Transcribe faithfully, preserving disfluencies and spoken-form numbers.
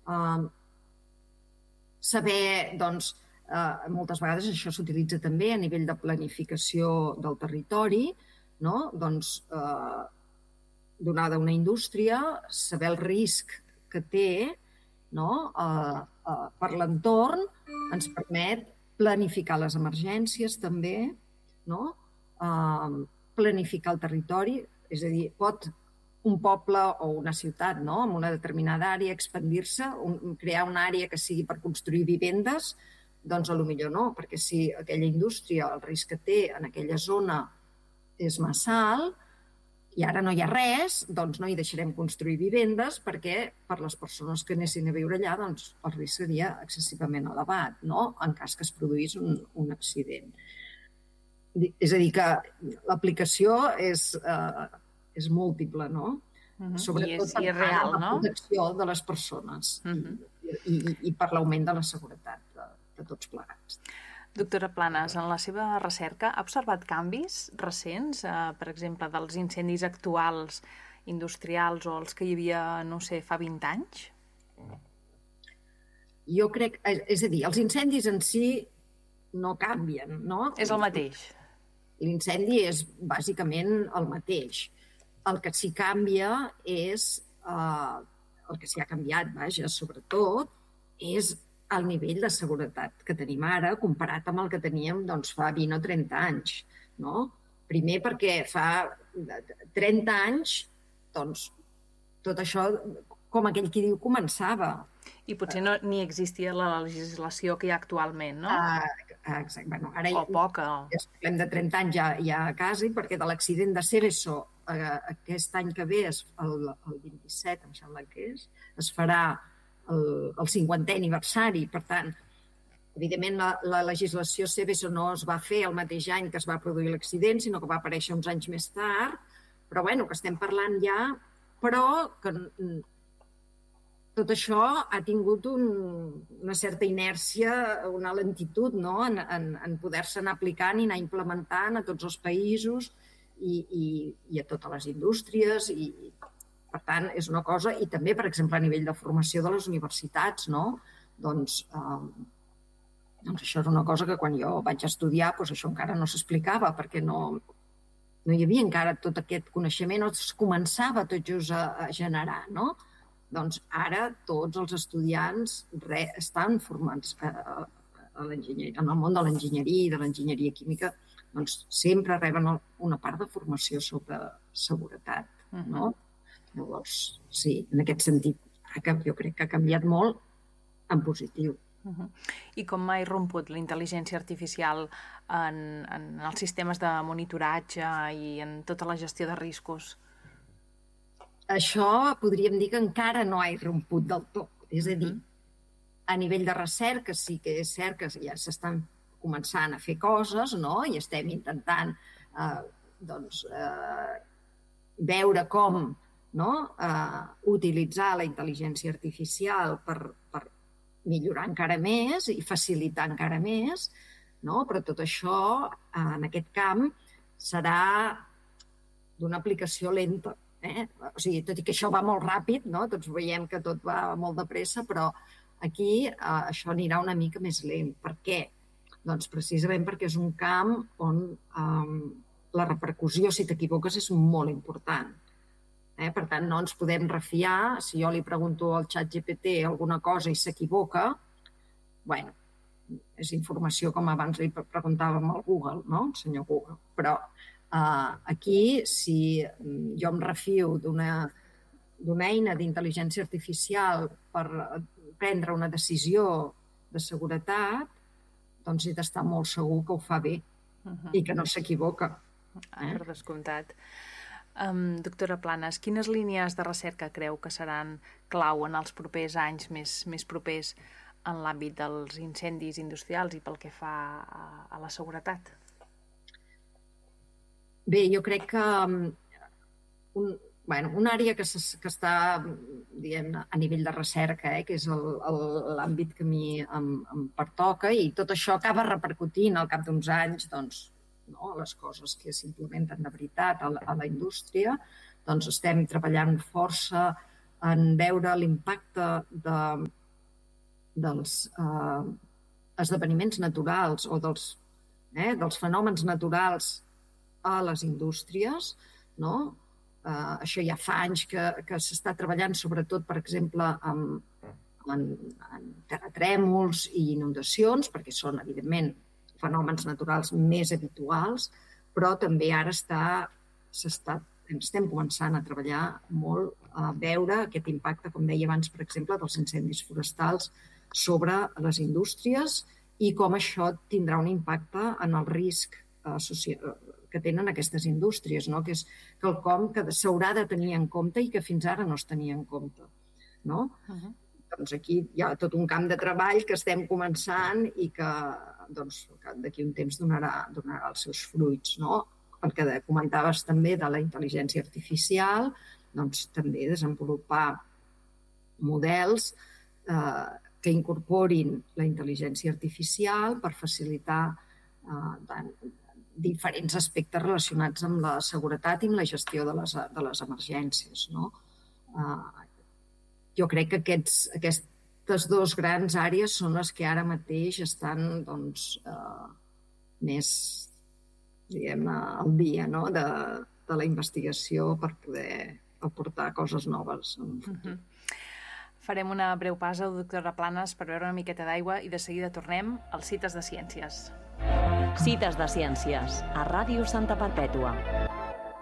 Uh, saber, doncs, uh, moltes vegades això s'utilitza també a nivell de planificació del territori, no? Doncs, uh, donada una indústria, saber el risc que té, no? uh, uh, per l'entorn ens permet planificar les emergències també, no? Uh, planificar el territori, és a dir, pot un poble o una ciutat, no? En una determinada àrea expandir-se, un, crear una àrea que sigui per construir vivendes, doncs potser no, perquè si aquella indústria, el risc que té en aquella zona és massa alt, i ara no hi ha res, doncs no hi deixarem construir vivendes perquè per les persones que anessin a viure allà doncs el risc seria excessivament elevat, no? En cas que es produís un, un accident. És a dir, que l'aplicació és, eh, és múltiple, no? Uh-huh. Sobretot I és, per i és real, la no? protecció de les persones uh-huh. i, i, i per l'augment de la seguretat de, de tots plegats. Doctora Planes, en la seva recerca ha observat canvis recents, eh, per exemple, dels incendis actuals industrials o els que hi havia, no sé, fa vint anys? Jo crec, és a dir, els incendis en si no canvien, no? És el mateix. L'incendi és bàsicament el mateix. El que s'hi canvia és, eh, el que s'hi ha canviat, vaja, sobretot, és el nivell de seguretat que tenim ara comparat amb el que teníem doncs, fa vint o trenta anys. No? Primer perquè fa trenta anys doncs, tot això, com aquell qui diu, començava. I potser no, ni existia la legislació que hi ha actualment, no? Ah, exacte. Bueno, ara o poca. Ja parlem de trenta anys ja, ja quasi, perquè de l'accident de Seveso eh, aquest any que ve, el, el vint-i-set, em sembla que és, es farà el, el cinquantè aniversari. Per tant, evidentment, la, la legislació Seveso no es va fer el mateix any que es va produir l'accident, sinó que va aparèixer uns anys més tard, però bueno, que estem parlant ja, però que tot això ha tingut un, una certa inèrcia, una lentitud, no? en, en, en poder-se anar aplicant i anar implementant a tots els països i, i, i a totes les indústries. I, per tant, és una cosa... I també, per exemple, a nivell de formació de les universitats, no? Doncs, eh, doncs això era una cosa que quan jo vaig estudiar doncs això encara no s'explicava perquè no, no hi havia encara tot aquest coneixement, no es començava tot just a, a generar, no? Doncs ara tots els estudiants re, estan formats a, a, a l'enginyeria, en el món de l'enginyeria i de l'enginyeria química, doncs sempre reben una part de formació sobre seguretat, no? Llavors, sí, en aquest sentit, jo crec que ha canviat molt en positiu. Uh-huh. I com ha irromput la intel·ligència artificial en, en els sistemes de monitoratge i en tota la gestió de riscos? Això podríem dir que encara no ha irromput del tot. És a dir, a nivell de recerca sí que és cert que ja s'estan començant a fer coses, no? I estem intentant eh, doncs, eh, veure com no? eh, utilitzar la intel·ligència artificial per, per millorar encara més i facilitar encara més, no? Però tot això eh, en aquest camp serà d'una aplicació lenta. Eh? O sigui, tot i que això va molt ràpid, no? Tots veiem que tot va molt de pressa, però aquí eh, això anirà una mica més lent. Per què? Doncs precisament perquè és un camp on eh, la repercussió, si t'equivoques, és molt important. Eh? Per tant, no ens podem refiar. Si jo li pregunto al xat G P T alguna cosa i s'equivoca, bueno, és informació com abans li preguntàvem al Google, no? El senyor Google. Però Uh, aquí, si jo em refio d'una d'una eina d'intel·ligència artificial per prendre una decisió de seguretat, doncs he d'estar molt segur que ho fa bé uh-huh. i que no s'equivoca. Eh? Per descomptat. Um, doctora Planes, quines línies de recerca creu que seran clau en els propers anys més, més propers en l'àmbit dels incendis industrials i pel que fa a, a la seguretat? Bé, jo crec que un, bueno, una àrea que, que està diguem, a nivell de recerca, eh, que és l'àmbit que a mi em, em pertoca, i tot això acaba repercutint al cap d'uns anys doncs, no, les coses que s'implementen de veritat a la, a la indústria, doncs estem treballant força en veure l'impacte de, dels eh, esdeveniments naturals o dels, eh, dels fenòmens naturals a les indústries, no? Eh, això ja fa anys que, que s'està treballant, sobretot, per exemple, en, en, en terratrèmols i inundacions, perquè són, evidentment, fenòmens naturals més habituals, però també ara està, s'està, estem començant a treballar molt a veure aquest impacte, com deia abans, per exemple, dels incendis forestals sobre les indústries i com això tindrà un impacte en el risc associat que tenen aquestes indústries, no? Que és quelcom que s'haurà de tenir en compte i que fins ara no es tenia en compte. No? Uh-huh. Doncs aquí hi ha tot un camp de treball que estem començant i que, doncs, que d'aquí un temps donarà, donarà els seus fruits. No? El que comentaves també de la intel·ligència artificial, doncs també desenvolupar models eh, que incorporin la intel·ligència artificial per facilitar eh, diferents aspectes relacionats amb la seguretat i amb la gestió de les, de les emergències. No? Uh, jo crec que aquests, aquestes dues grans àrees són les que ara mateix estan doncs, uh, més diguem-ne, al dia, no? de, de la investigació per poder aportar coses noves en un futur. Uh-huh. Farem una breu pausa, doctora Planes, per beure una miqueta d'aigua i de seguida tornem als Cites de Ciències. Cites de Ciències, a Ràdio Santa Perpètua.